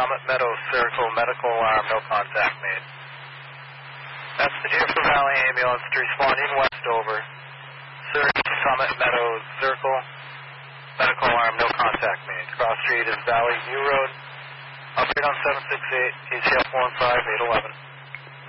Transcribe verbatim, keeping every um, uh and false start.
Summit Meadows Circle, medical alarm, no contact made. Message here for Valley Ambulance to responding west over. Surge Summit Meadows Circle, medical alarm, no contact made. Cross street is Valley View Road. Upgrade on seven six eight, A C F one five eight eleven.